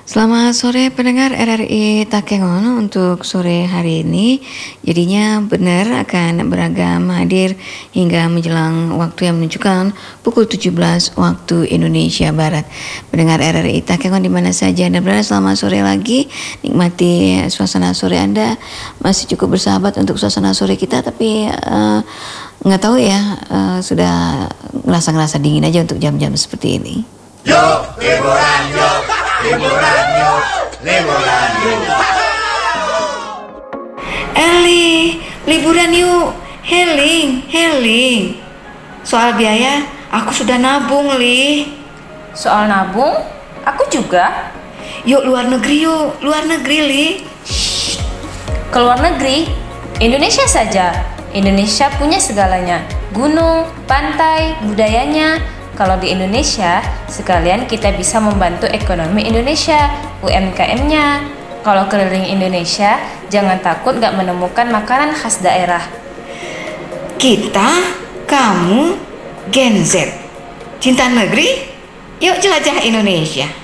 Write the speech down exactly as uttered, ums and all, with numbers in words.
Selamat sore pendengar R R I Takengon untuk sore hari ini. Jadinya benar akan beragam hadir hingga menjelang waktu yang menunjukkan pukul tujuh belas waktu Indonesia Barat. Pendengar R R I Takengon di mana saja Anda berada, selamat sore lagi. Nikmati suasana sore Anda. Masih cukup bersahabat untuk suasana sore kita, tapi uh, nggak tahu ya, uh, sudah ngerasa-ngerasa dingin aja untuk jam-jam seperti ini. Yuk, liburan yuk, liburan yuk, liburan yuk. Eli, liburan yuk, healing, healing. Soal biaya, aku sudah nabung, Li. Soal nabung, aku juga. Yuk luar negeri yuk, luar negeri, Li. Ke luar negeri, Indonesia saja. Indonesia punya segalanya, gunung, pantai, budayanya. Kalau di Indonesia, sekalian kita bisa membantu ekonomi Indonesia, U M K M-nya. Kalau keliling Indonesia, jangan takut gak menemukan makanan khas daerah. Kita, kamu, Gen Z, cinta negeri, yuk jelajah Indonesia.